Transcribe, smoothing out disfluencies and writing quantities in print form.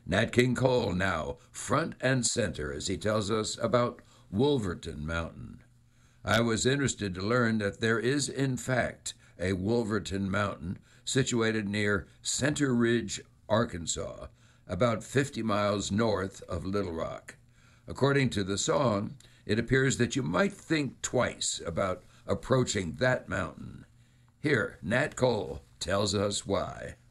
Nat King Cole now front and center as he tells us about Wolverton Mountain. I was interested to learn that there is, in fact, a Wolverton Mountain situated near Center Ridge, Arkansas, about 50 miles north of Little Rock. According to the song, it appears that you might think twice about approaching that mountain. Here, Nat Cole tells us why.